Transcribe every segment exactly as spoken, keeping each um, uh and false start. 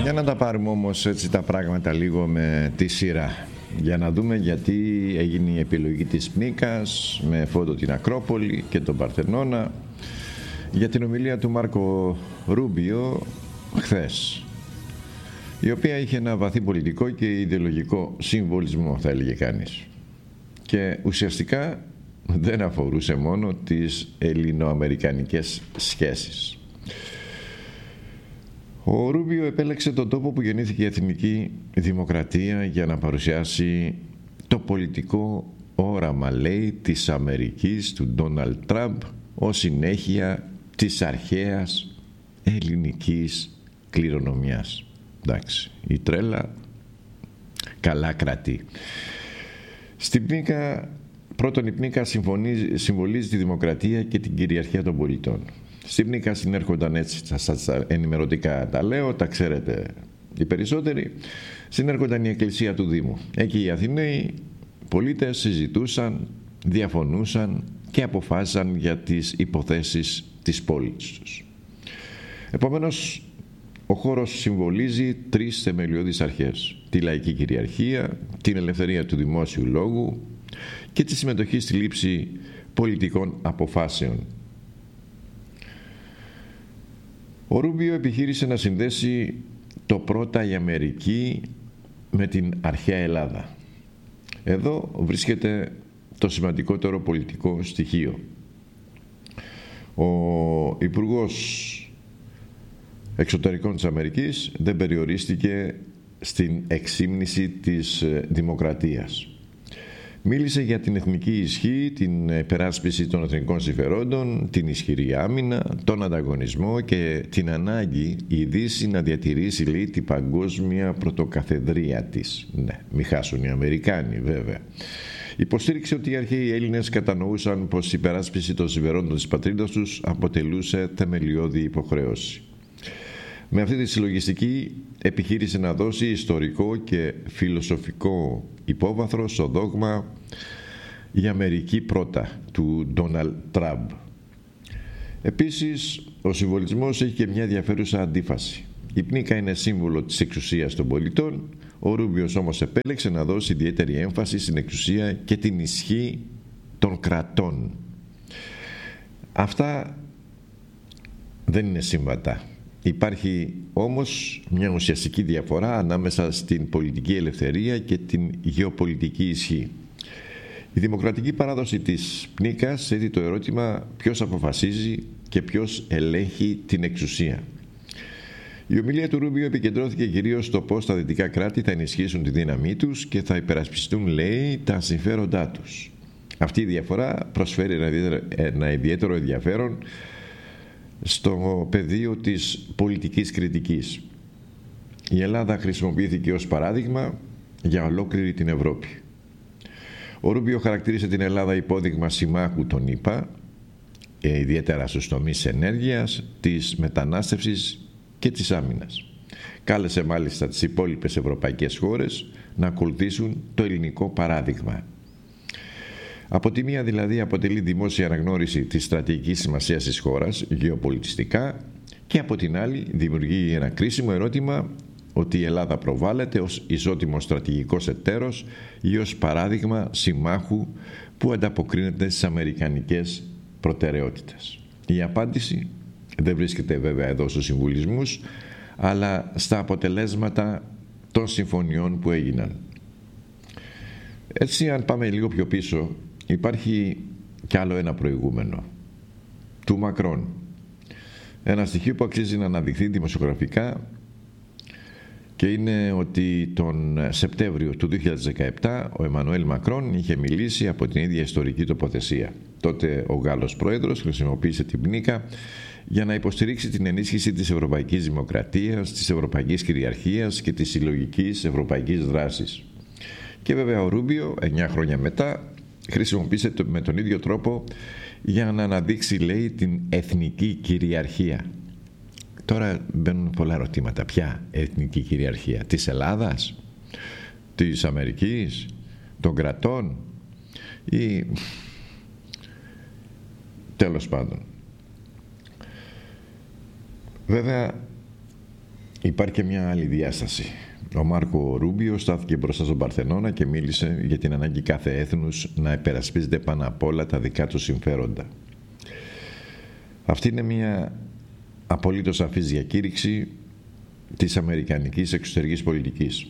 Για να τα πάρουμε όμως έτσι τα πράγματα λίγο με τη σειρά. Για να δούμε γιατί έγινε η επιλογή της Πνίκας με φόντο την Ακρόπολη και τον Παρθενώνα, για την ομιλία του Μάρκο Ρούμπιο χθες, η οποία είχε ένα βαθύ πολιτικό και ιδεολογικό συμβολισμό, θα έλεγε κανείς, και ουσιαστικά δεν αφορούσε μόνο τις ελληνοαμερικανικές σχέσεις. Ο Ρούμπιο επέλεξε τον τόπο που γεννήθηκε η Εθνική Δημοκρατία για να παρουσιάσει το πολιτικό όραμα, λέει, της Αμερικής, του Ντόναλντ Τραμπ, ως συνέχεια της αρχαίας ελληνικής κληρονομιάς. Εντάξει, η τρέλα καλά κρατεί. Στην Πνίκα, πρώτον, η Πνίκα συμβολίζει τη δημοκρατία και την κυριαρχία των πολιτών. Στην Πνίκα συνέρχονταν, έτσι σας ενημερωτικά τα λέω, τα ξέρετε οι περισσότεροι, συνέρχονταν η εκκλησία του Δήμου. Εκεί οι Αθηναίοι πολίτες συζητούσαν, διαφωνούσαν και αποφάσισαν για τις υποθέσεις της πόλης τους. Επομένως, ο χώρος συμβολίζει τρεις θεμελιώδεις αρχές: τη λαϊκή κυριαρχία, την ελευθερία του δημόσιου λόγου και τη συμμετοχή στη λήψη πολιτικών αποφάσεων. Ο Ρούμπιο επιχείρησε να συνδέσει το πρώτα η Αμερική με την αρχαία Ελλάδα. Εδώ βρίσκεται το σημαντικότερο πολιτικό στοιχείο. Ο Υπουργός Εξωτερικών της Αμερικής δεν περιορίστηκε στην εξήμνηση της δημοκρατίας. Μίλησε για την εθνική ισχύ, την υπεράσπιση των εθνικών συμφερόντων, την ισχυρή άμυνα, τον ανταγωνισμό και την ανάγκη η Δύση να διατηρήσει, λέει, την παγκόσμια πρωτοκαθεδρία της. Ναι, μη χάσουν οι Αμερικάνοι βέβαια. Υποστήριξε ότι οι αρχαίοι Έλληνες κατανοούσαν πως η υπεράσπιση των συμφερόντων της πατρίδας τους αποτελούσε θεμελιώδη υποχρέωση. Με αυτή τη συλλογιστική επιχείρησε να δώσει ιστορικό και φιλοσοφικό υπόβαθρο στο δόγμα «Η Αμερική πρώτα» του Ντόναλντ Τραμπ. Επίσης, ο συμβολισμός έχει και μια ενδιαφέρουσα αντίφαση. Η Πνίκα είναι σύμβολο της εξουσίας των πολιτών, ο Ρούμπιος όμως επέλεξε να δώσει ιδιαίτερη έμφαση στην εξουσία και την ισχύ των κρατών. Αυτά δεν είναι συμβατά. Υπάρχει όμως μια ουσιαστική διαφορά ανάμεσα στην πολιτική ελευθερία και την γεωπολιτική ισχύ. Η δημοκρατική παράδοση της Πνίκας θέτει το ερώτημα ποιος αποφασίζει και ποιος ελέγχει την εξουσία. Η ομιλία του Ρούμπιο επικεντρώθηκε κυρίως στο πώς τα δυτικά κράτη θα ενισχύσουν τη δύναμή τους και θα υπερασπιστούν, λέει, τα συμφέροντά τους. Αυτή η διαφορά προσφέρει ένα ιδιαίτερο, ένα ιδιαίτερο ενδιαφέρον στο πεδίο της πολιτικής κριτικής. Η Ελλάδα χρησιμοποιήθηκε ως παράδειγμα για ολόκληρη την Ευρώπη. Ο Ρούμπιο χαρακτήρισε την Ελλάδα υπόδειγμα συμμάχου των ΗΠΑ, ιδιαίτερα στους τομείς ενέργειας, της μετανάστευσης και της άμυνας. Κάλεσε μάλιστα τις υπόλοιπες ευρωπαϊκές χώρες να ακολουθήσουν το ελληνικό παράδειγμα. Από τη μία δηλαδή αποτελεί δημόσια αναγνώριση της στρατηγικής σημασίας της χώρας γεωπολιτιστικά και από την άλλη δημιουργεί ένα κρίσιμο ερώτημα ότι η Ελλάδα προβάλλεται ως ισότιμος στρατηγικός εταίρος ή ως παράδειγμα συμμάχου που ανταποκρίνεται στις αμερικανικές προτεραιότητες. Η απάντηση δεν βρίσκεται βέβαια εδώ στους συμβουλισμούς, αλλά στα αποτελέσματα των συμφωνιών που έγιναν. Έτσι, αν πάμε λίγο πιο πίσω, υπάρχει κι άλλο ένα προηγούμενο του Μακρόν. Ένα στοιχείο που αξίζει να αναδειχθεί δημοσιογραφικά και είναι ότι τον Σεπτέμβριο του δύο χιλιάδες δεκαεπτά ο Εμμανουέλ Μακρόν είχε μιλήσει από την ίδια ιστορική τοποθεσία. Τότε ο Γάλλος πρόεδρος χρησιμοποίησε την Πνίκα για να υποστηρίξει την ενίσχυση της ευρωπαϊκής δημοκρατίας, της ευρωπαϊκής κυριαρχίας και της συλλογικής ευρωπαϊκής δράσης. Και βέβαια ο Ρούμπιο, εννιά χρόνια μετά, χρησιμοποίησε με τον ίδιο τρόπο για να αναδείξει, λέει, την εθνική κυριαρχία. Τώρα μπαίνουν πολλά ερωτήματα. Ποια εθνική κυριαρχία? Της Ελλάδας, της Αμερικής, των κρατών ή τέλος πάντων. Βέβαια υπάρχει και μια άλλη διάσταση. Ο Μάρκο Ρούμπιο στάθηκε μπροστά στον Παρθενώνα και μίλησε για την ανάγκη κάθε έθνους να υπερασπίζεται πάνω απ' όλα τα δικά του συμφέροντα. Αυτή είναι μια απολύτως σαφής διακήρυξη της αμερικανικής εξωτερικής πολιτικής.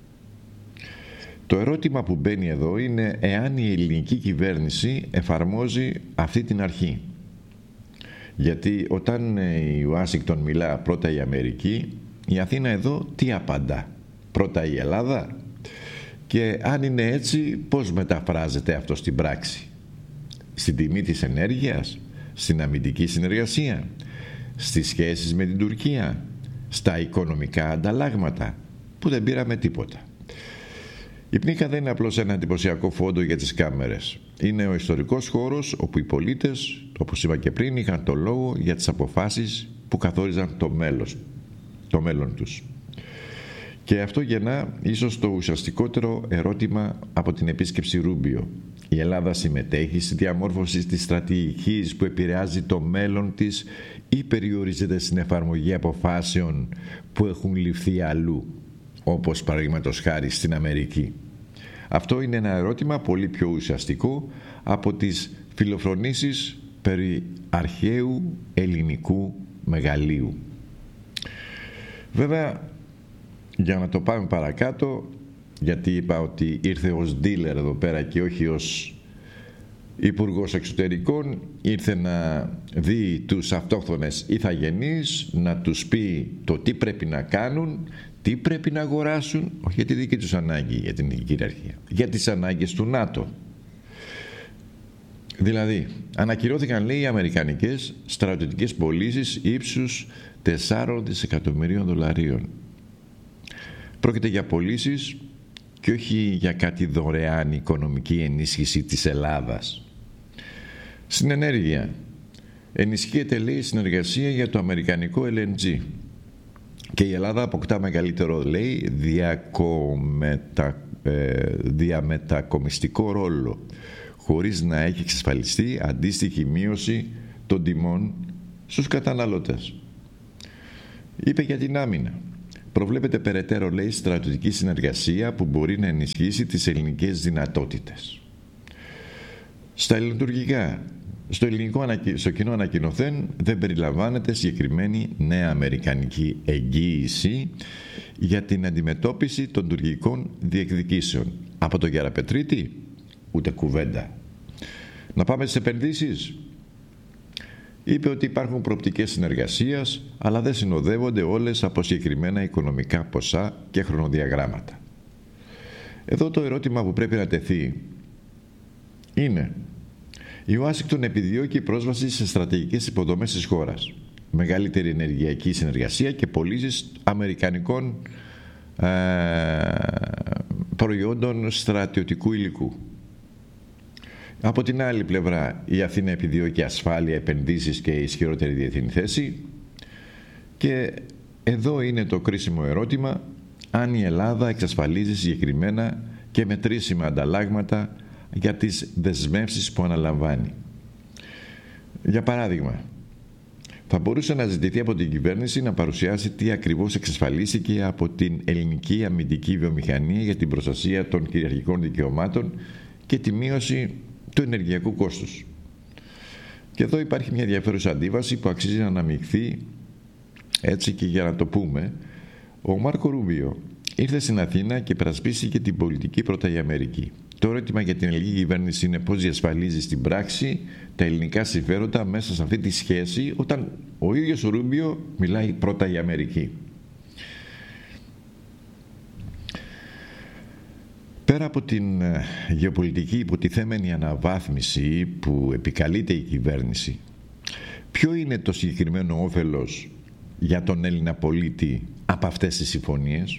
Το ερώτημα που μπαίνει εδώ είναι εάν η ελληνική κυβέρνηση εφαρμόζει αυτή την αρχή. Γιατί όταν η Ουάσιγκτον μιλά πρώτα η Αμερική, η Αθήνα εδώ τι απαντά? Πρώτα η Ελλάδα? Και αν είναι έτσι, πώς μεταφράζεται αυτό στην πράξη? Στην τιμή της ενέργειας? Στην αμυντική συνεργασία? Στις σχέσεις με την Τουρκία? Στα οικονομικά ανταλλάγματα? Που δεν πήραμε τίποτα. Η Πνίκα δεν είναι απλώς ένα εντυπωσιακό φόντο για τις κάμερες. Είναι ο ιστορικός χώρος όπου οι πολίτες, όπως είπα και πριν, είχαν το λόγο για τις αποφάσεις που καθόριζαν το μέλλον, το μέλλον τους. Και αυτό γεννά ίσως το ουσιαστικότερο ερώτημα από την επίσκεψη Ρούμπιο. Η Ελλάδα συμμετέχει στη διαμόρφωση της στρατηγικής που επηρεάζει το μέλλον της ή περιορίζεται στην εφαρμογή αποφάσεων που έχουν ληφθεί αλλού, όπως παραδείγματος χάρη στην Αμερική? Αυτό είναι ένα ερώτημα πολύ πιο ουσιαστικό από τις φιλοφρονήσεις περί αρχαίου ελληνικού μεγαλείου. Βέβαια, για να το πάμε παρακάτω, γιατί είπα ότι ήρθε ως dealer εδώ πέρα και όχι ως Υπουργός Εξωτερικών, ήρθε να δει τους αυτόχθονες ηθαγενείς, να τους πει το τι πρέπει να κάνουν, τι πρέπει να αγοράσουν, όχι για τη δική τους ανάγκη, για την κυριαρχία, για τις ανάγκες του ΝΑΤΟ. Δηλαδή, ανακυρώθηκαν, λέει, οι αμερικανικές στρατιωτικές πωλήσεις ύψους τεσσάρων δισεκατομμυρίων δολαρίων. Πρόκειται για πωλήσεις και όχι για κάτι δωρεάν οικονομική ενίσχυση της Ελλάδας. Στην ενέργεια ενισχύεται, λέει, η συνεργασία για το αμερικανικό ελ εν τζι και η Ελλάδα αποκτά μεγαλύτερο, λέει, διακομετα, ε, διαμετακομιστικό ρόλο, χωρίς να έχει εξασφαλιστεί αντίστοιχη μείωση των τιμών στους καταναλωτές. Είπε για την άμυνα. Προβλέπεται περαιτέρω, λέει, στρατιωτική συνεργασία που μπορεί να ενισχύσει τις ελληνικές δυνατότητες. Στα ελληνοτουρκικά, στο, ελληνικό, στο κοινό ανακοινωθέν δεν περιλαμβάνεται συγκεκριμένη νέα αμερικανική εγγύηση για την αντιμετώπιση των τουρκικών διεκδικήσεων. Από το Γεραπετρίτη ούτε κουβέντα. Να πάμε στις επενδύσεις. Είπε ότι υπάρχουν προοπτικές συνεργασίας, αλλά δεν συνοδεύονται όλες από συγκεκριμένα οικονομικά ποσά και χρονοδιαγράμματα. Εδώ το ερώτημα που πρέπει να τεθεί είναι: η Ουάσιγκτον επιδιώκει πρόσβαση σε στρατηγικές υποδομές της χώρας, μεγαλύτερη ενεργειακή συνεργασία και πωλήσεις αμερικανικών ε, προϊόντων στρατιωτικού υλικού. Από την άλλη πλευρά, η Αθήνα επιδιώκει ασφάλεια, επενδύσεις και ισχυρότερη διεθνή θέση. Και εδώ είναι το κρίσιμο ερώτημα: αν η Ελλάδα εξασφαλίζει συγκεκριμένα και μετρήσιμα ανταλλάγματα για τις δεσμεύσεις που αναλαμβάνει. Για παράδειγμα, θα μπορούσε να ζητηθεί από την κυβέρνηση να παρουσιάσει τι ακριβώς εξασφαλίστηκε από την ελληνική αμυντική βιομηχανία για την προστασία των κυριαρχικών δικαιωμάτων και τη μείωση του ενεργειακού κόστους. Και εδώ υπάρχει μια ενδιαφέρουσα αντίβαση που αξίζει να αναμειχθεί, έτσι και για να το πούμε. Ο Μάρκο Ρούμπιο ήρθε στην Αθήνα και περασπίστηκε την πολιτική πρώτα η Αμερική. Το ερώτημα για την ελληνική κυβέρνηση είναι πώς διασφαλίζει στην πράξη τα ελληνικά συμφέροντα μέσα σε αυτή τη σχέση, όταν ο ίδιος ο Ρούμπιο μιλάει πρώτα η Αμερική. Πέρα από την γεωπολιτική υποτιθέμενη αναβάθμιση που επικαλείται η κυβέρνηση, ποιο είναι το συγκεκριμένο όφελος για τον Έλληνα πολίτη από αυτές τις συμφωνίες?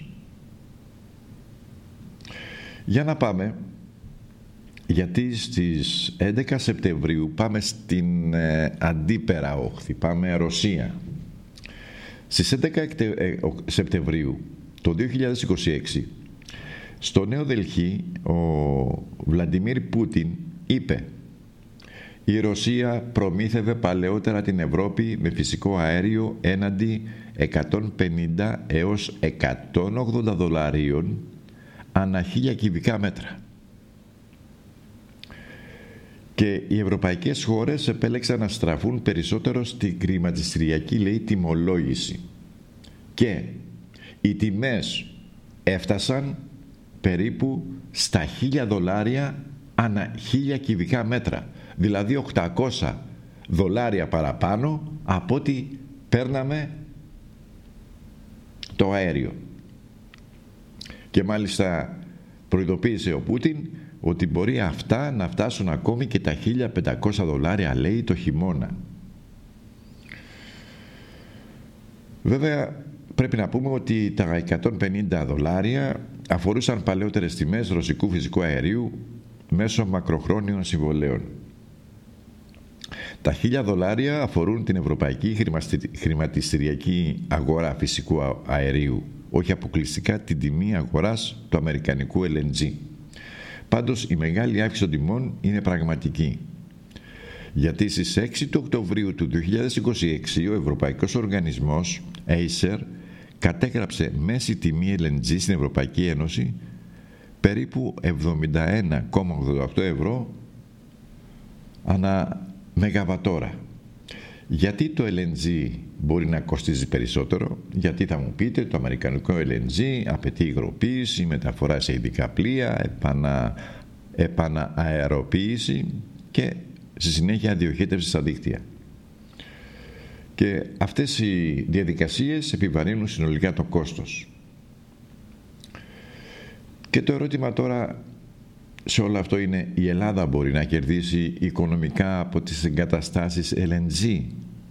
Για να πάμε, γιατί στις έντεκα Σεπτεμβρίου πάμε στην ε, αντίπερα όχθη, πάμε Ρωσία. Στις έντεκα Σεπτεμβρίου το δύο χιλιάδες είκοσι έξι, στο Νέο Δελχή, ο Βλαντιμίρ Πούτιν είπε: Η Ρωσία προμήθευε παλαιότερα την Ευρώπη με φυσικό αέριο έναντι εκατόν πενήντα έως εκατόν ογδόντα δολαρίων ανά χίλια κυβικά μέτρα. Και οι ευρωπαϊκές χώρες επέλεξαν να στραφούν περισσότερο στην χρηματιστηριακή, λέει, τιμολόγηση. Και οι τιμές έφτασαν περίπου στα χίλια δολάρια ανά χίλια κυβικά μέτρα. Δηλαδή οκτακόσια δολάρια παραπάνω από ό,τι παίρναμε το αέριο. Και μάλιστα προειδοποίησε ο Πούτιν ότι μπορεί αυτά να φτάσουν ακόμη και τα χίλια πεντακόσια δολάρια, λέει, το χειμώνα. Βέβαια πρέπει να πούμε ότι τα εκατόν πενήντα δολάρια αφορούσαν παλαιότερες τιμές ρωσικού φυσικού αερίου μέσω μακροχρόνιων συμβολέων. Τα χίλια δολάρια αφορούν την ευρωπαϊκή χρηματιστηριακή αγορά φυσικού αερίου, όχι αποκλειστικά την τιμή αγοράς του αμερικανικού ελ εν τζι. Πάντως η μεγάλη αύξηση των τιμών είναι πραγματική. Γιατί στις έξι του Οκτωβρίου του δύο χιλιάδες είκοσι έξι ο Ευρωπαϊκός Οργανισμός Acer κατέγραψε μέση τιμή ελ εν τζι στην Ευρωπαϊκή Ένωση περίπου εβδομήντα ένα κόμμα ογδόντα οκτώ ευρώ ανά μεγαβατόρα. Γιατί το ελ εν τζι μπορεί να κοστίζει περισσότερο? Γιατί θα μου πείτε, το αμερικανικό ελ εν τζι απαιτεί υγροποίηση, μεταφορά σε ειδικά πλοία, επανα, επανααεροποίηση και στη συνέχεια διοχέτευση στα δίκτυα. Και αυτές οι διαδικασίες επιβαρύνουν συνολικά το κόστος. Και το ερώτημα τώρα σε όλο αυτό είναι, η Ελλάδα μπορεί να κερδίσει οικονομικά από τις εγκαταστάσεις ελ εν τζι?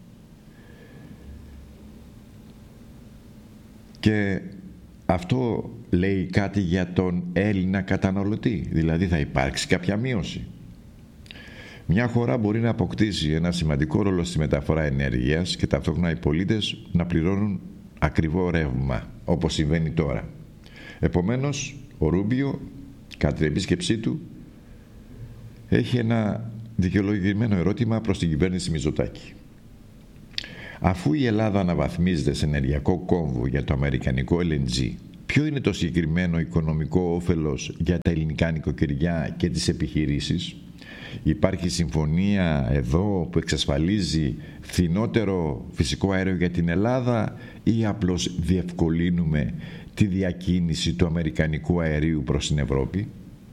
Και αυτό λέει κάτι για τον Έλληνα καταναλωτή? Δηλαδή θα υπάρξει κάποια μείωση? Μια χώρα μπορεί να αποκτήσει ένα σημαντικό ρόλο στη μεταφορά ενέργειας και ταυτόχρονα οι πολίτες να πληρώνουν ακριβό ρεύμα, όπως συμβαίνει τώρα. Επομένως, ο Ρούμπιο, κατά την επίσκεψή του, έχει ένα δικαιολογημένο ερώτημα προς την κυβέρνηση Μητσοτάκη. Αφού η Ελλάδα αναβαθμίζεται σε ενεργειακό κόμβο για το αμερικανικό ελ εν τζι, ποιο είναι το συγκεκριμένο οικονομικό όφελος για τα ελληνικά νοικοκυριά και τις επιχειρήσεις? Υπάρχει συμφωνία εδώ που εξασφαλίζει φθηνότερο φυσικό αέριο για την Ελλάδα ή απλώς διευκολύνουμε τη διακίνηση του αμερικανικού αερίου προς την Ευρώπη?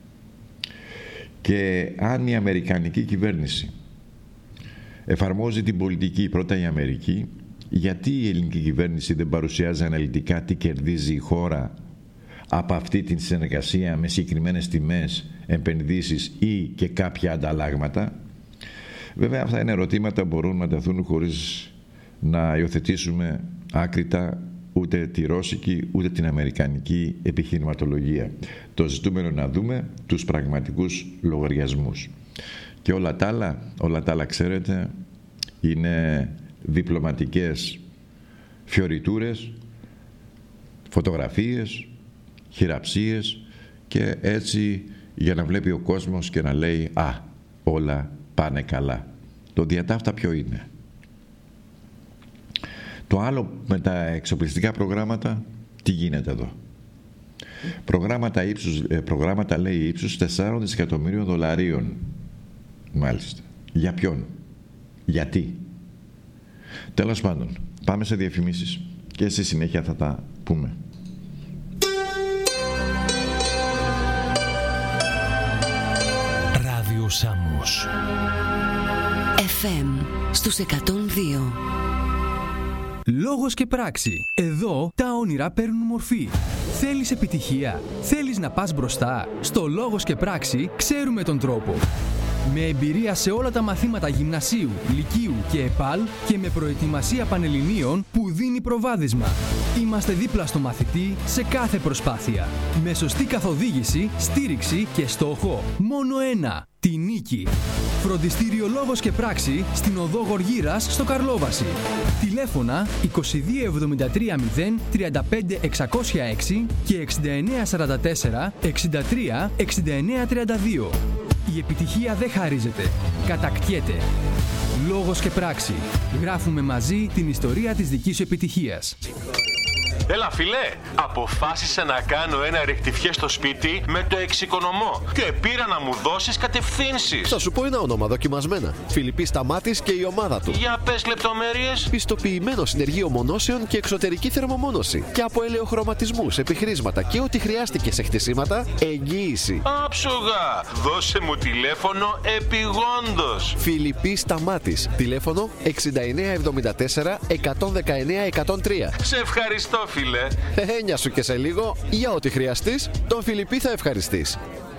Και αν η αμερικανική κυβέρνηση εφαρμόζει την πολιτική πρώτα η Αμερική, γιατί η ελληνική κυβέρνηση δεν παρουσιάζει αναλυτικά τι κερδίζει η χώρα από αυτή την συνεργασία με συγκεκριμένες τιμές, επενδύσεις ή και κάποια ανταλλάγματα? Βέβαια αυτά είναι ερωτήματα που μπορούν να τεθούν χωρίς να υιοθετήσουμε άκρητα ούτε τη ρώσικη ούτε την αμερικανική επιχειρηματολογία. Το ζητούμενο να δούμε τους πραγματικούς λογαριασμούς. Και όλα τα άλλα, όλα τα άλλα ξέρετε, είναι διπλωματικές φιωριτούρες, φωτογραφίες, χειραψίες και έτσι για να βλέπει ο κόσμος και να λέει «Α, όλα πάνε καλά». Το διατάφτα ποιο είναι? Το άλλο με τα εξοπλιστικά προγράμματα, τι γίνεται εδώ? Προγράμματα, ύψους, προγράμματα λέει ύψους τεσσάρων δισεκατομμύριων δολαρίων. Μάλιστα. Για ποιον? Γιατί? Τέλος πάντων, πάμε σε διαφημίσεις και στη συνέχεια θα τα πούμε. Ράδιο Σάμμος εφ εμ στους εκατόν δύο. Λόγος και πράξη. Εδώ τα όνειρα παίρνουν μορφή. Θέλεις επιτυχία? Θέλεις να πας μπροστά? Στο Λόγος και πράξη ξέρουμε τον τρόπο. Με εμπειρία σε όλα τα μαθήματα γυμνασίου, λυκείου και ΕΠΑΛ και με προετοιμασία πανελληνίων που δίνει προβάδισμα. Είμαστε δίπλα στο μαθητή σε κάθε προσπάθεια. Με σωστή καθοδήγηση, στήριξη και στόχο μόνο ένα, τη νίκη. Φροντιστήριο Λόγος και Πράξη στην οδό Γοργύρας στο Καρλόβαση. Τηλέφωνα είκοσι δύο εβδομήντα τρία μηδέν τριάντα πέντε εξακόσια έξι και εξήντα εννέα σαράντα τέσσερα εξήντα τρία εξήντα εννέα τριάντα δύο. Η επιτυχία δεν χαρίζεται. Κατακτιέται. Λόγος και πράξη. Γράφουμε μαζί την ιστορία της δικής σου επιτυχίας. Έλα φίλε, αποφάσισα να κάνω ένα ρεκτιφιέ στο σπίτι με το εξοικονομώ και πήρα να μου δώσεις κατευθύνσεις. Θα σου πω ένα όνομα δοκιμασμένα. Φιλιππής Σταμάτης και η ομάδα του. Για πες λεπτομέρειες. Πιστοποιημένο συνεργείο μονώσεων και εξωτερική θερμομόνωση. Και από ελαιοχρωματισμούς, επιχρήσματα και ό,τι χρειάστηκε σε χτισήματα, εγγύηση. Άψογα, δώσε μου τηλέφωνο επιγόντως. Φιλιππής Σταμάτης. Τηλέφωνο εξήντα εννέα εβδομήντα τέσσερα εκατόν δεκαεννέα εκατόν τρία. Σε ευχαριστώ φίλε. Έννοια σου και σε λίγο, για ό,τι χρειαστείς, τον Φιλιππή θα ευχαριστείς.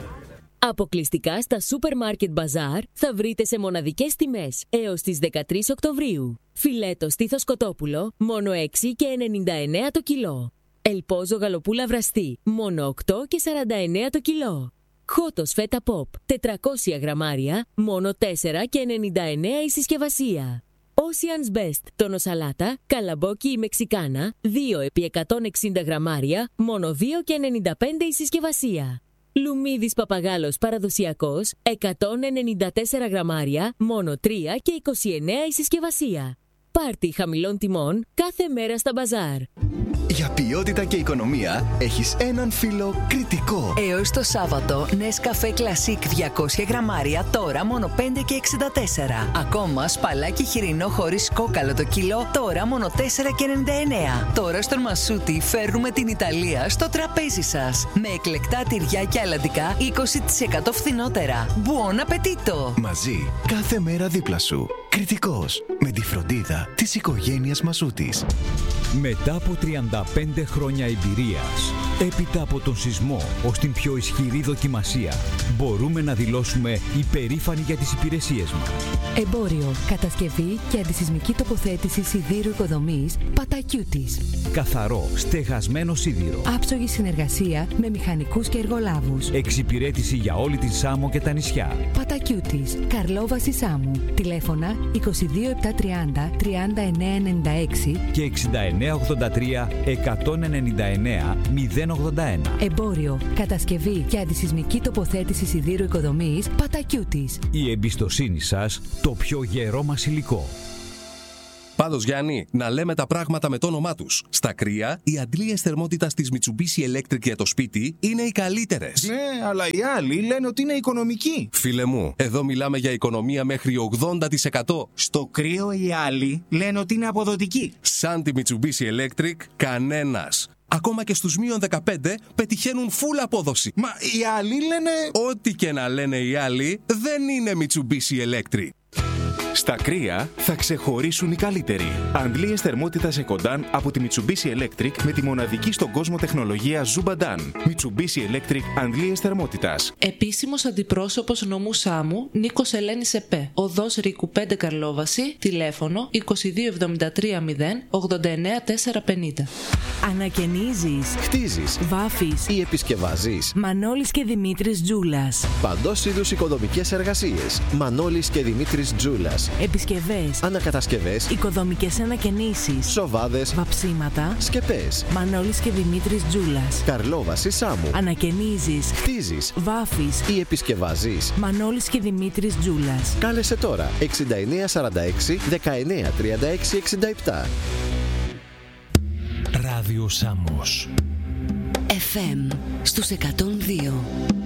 Αποκλειστικά στα Supermarket Bazaar θα βρείτε σε μοναδικές τιμές έως τις δεκατρείς Οκτωβρίου. Φιλέτο στήθος κοτόπουλο, μόνο έξι και ενενήντα εννέα το κιλό. Ελπόζο γαλοπούλα βραστή, μόνο οκτώ και σαράντα εννέα το κιλό. Χότος φέτα pop, τετρακόσια γραμμάρια, μόνο τέσσερα και ενενήντα εννέα η συσκευασία. Ocean's Best, τόνο σαλάτα, καλαμπόκι ή μεξικάνα, δύο επί εκατόν εξήντα γραμμάρια, μόνο δύο και ενενήντα πέντε η συσκευασία. Λουμίδης παπαγάλος παραδοσιακός, εκατόν ενενήντα τέσσερα γραμμάρια, μόνο τρία και είκοσι εννέα η συσκευασία. Πάρτι χαμηλών τιμών κάθε μέρα στα μπαζάρ. Για ποιότητα και οικονομία έχεις έναν φίλο Κρητικό. Έως το Σάββατο, Nescafé Classic διακόσια γραμμάρια, τώρα μόνο πέντε και εξήντα τέσσερα. Ακόμα σπαλάκι χοιρινό χωρίς κόκαλο το κιλό, τώρα μόνο τέσσερα και ενενήντα εννέα. Τώρα στον Μασούτη φέρνουμε την Ιταλία στο τραπέζι σας. Με εκλεκτά τυριά και αλαντικά είκοσι τοις εκατό φθηνότερα. Buon appetito! Μαζί, κάθε μέρα δίπλα σου. Κρητικός, με τη φροντίδα της οικογένειας Μασούτης. Μετά από τριάντα πέντε χρόνια εμπειρίας, έπειτα από τον σεισμό ως την πιο ισχυρή δοκιμασία, μπορούμε να δηλώσουμε υπερήφανοι για τις υπηρεσίες μας. Εμπόριο, κατασκευή και αντισεισμική τοποθέτηση σιδήρου οικοδομής Πατακιούτης. Καθαρό, στεγασμένο σίδηρο. Άψογη συνεργασία με μηχανικούς και εργολάβους. Εξυπηρέτηση για όλη την Σάμο και τα νησιά. Πατακιούτης, Καρλόβαση Σάμου. Τηλέφωνα είκοσι δύο επτακόσια τριάντα τριάντα εννέα ενενήντα έξι και εξήντα εννέα ογδόντα τρία εκατόν ενενήντα εννέα μηδέν ογδόντα ένα. Εμπόριο, κατασκευή και αντισεισμική τοποθέτηση σιδήρου οικοδομής Πατακιούτης. Η εμπιστοσύνη σας, το πιο γερό μας υλικό. Πάντως Γιάννη, να λέμε τα πράγματα με το όνομά τους. Στα κρύα, οι αντλίες θερμότητας της Mitsubishi Electric για το σπίτι είναι οι καλύτερες. Ναι, αλλά οι άλλοι λένε ότι είναι οικονομικοί. Φίλε μου, εδώ μιλάμε για οικονομία μέχρι ογδόντα τοις εκατό. Στο κρύο οι άλλοι λένε ότι είναι αποδοτικοί. Σαν τη Mitsubishi Electric, κανένας. Ακόμα και στους μείον δεκαπέντε πετυχαίνουν full απόδοση. Μα οι άλλοι λένε... Ό,τι και να λένε οι άλλοι, δεν είναι Mitsubishi Electric. Στα κρύα θα ξεχωρίσουν οι καλύτεροι. Αντλίες θερμότητας Ecodan από τη Mitsubishi Electric με τη μοναδική στον κόσμο τεχνολογία Zubadan. Mitsubishi Electric αντλίες θερμότητας. Επίσημος αντιπρόσωπος νομού Σάμου Νίκος Ελένης ΕΠΕ. Οδός Ρίκου πέντε Καρλόβαση. Τηλέφωνο είκοσι δύο εβδομήντα τρία μηδέν ογδόντα εννέα τετρακόσια πενήντα. Ανακαινίζεις, χτίζεις, βάφεις ή επισκευάζεις. Μανώλης και Δημήτρης Τζούλας. Παντός είδους οικοδομικές εργασίες. Μανώλης και Δημήτρης Τζούλας. Επισκευές, ανακατασκευές, οικοδομικές ανακαινήσεις, σοβάδες, βαψίματα, σκεπές. Μανώλης και Δημήτρης Τζούλας. Καρλόβαση Σάμου. Ανακαινίζεις, χτίζεις, βάφεις ή επισκευάζεις. Μανώλης και Δημήτρης Τζούλας. Κάλεσε τώρα εξήντα εννέα σαράντα έξι δεκαεννέα τριάντα έξι εξήντα επτά. Ράδιο Σάμος εφ εμ στους εκατόν δύο.